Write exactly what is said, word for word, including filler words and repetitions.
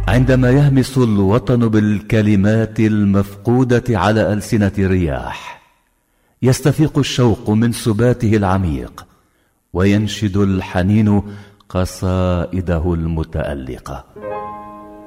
عندما يهمس الوطن بالكلمات المفقودة على ألسنة الرياح، يستفيق الشوق من سباته العميق، وينشد الحنين قصائده المتألقة.